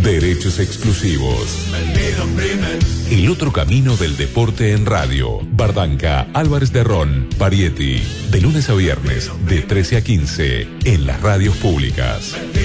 Derechos exclusivos. El otro camino del deporte en radio. Bardanca, Álvarez de Ron, Parietti. De lunes a viernes, de 13 a 15, en las radios públicas.